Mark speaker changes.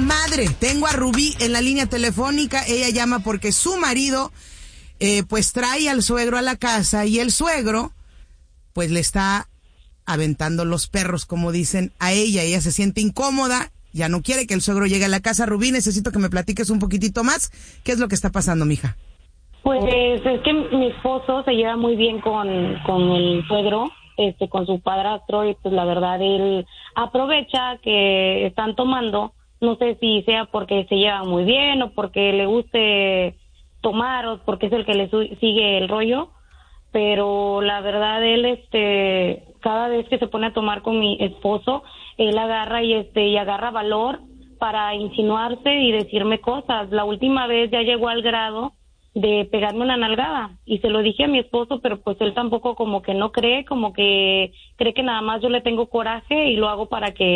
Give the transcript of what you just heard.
Speaker 1: desmadre. Tengo a Rubí en la línea telefónica. Ella llama porque su marido pues trae al suegro a la casa y el suegro pues le está aventando los perros, como dicen, a ella. Ella se siente incómoda, ya no quiere que el suegro llegue a la casa. Rubí, necesito que me platiques un poquitito más. ¿Qué es lo que está pasando, mija?
Speaker 2: Pues es que mi esposo se lleva muy bien con el suegro, con su padrastro, y pues la verdad él aprovecha que están tomando, no sé si sea porque se llevan muy bien o porque le guste tomar o porque es el que le sigue el rollo, pero la verdad él cada vez que se pone a tomar con mi esposo, él agarra y agarra valor para insinuarse y decirme cosas. La última vez ya llegó al grado de pegarme una nalgada y se lo dije a mi esposo, pero pues él tampoco como que no cree, como que cree que nada más yo le tengo coraje y lo hago para que